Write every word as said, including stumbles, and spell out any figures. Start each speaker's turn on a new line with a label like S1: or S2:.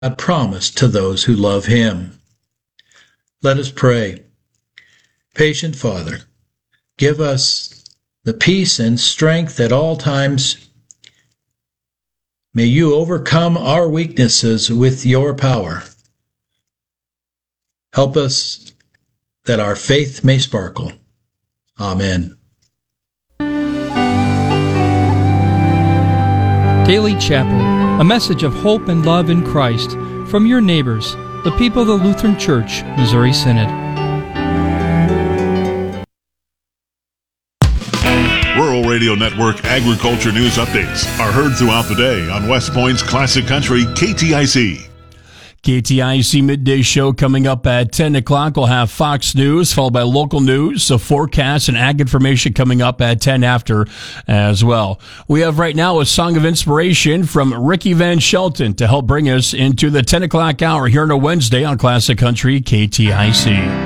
S1: promised to those who love him. Let us pray. Patient Father, give us the peace and strength at all times. May you overcome our weaknesses with your power. Help us that our faith may sparkle. Amen.
S2: Daily Chapel, a message of hope and love in Christ from your neighbors, the people of the Lutheran Church, Missouri Synod.
S3: Rural Radio Network agriculture news updates are heard throughout the day on West Point's Classic Country K T I C.
S4: K T I C Midday Show coming up at ten o'clock. We'll have Fox News, followed by local news, so forecast and ag information coming up at ten after as well. We have right now a song of inspiration from Ricky Van Shelton to help bring us into the ten o'clock hour here on a Wednesday on Classic Country K T I C.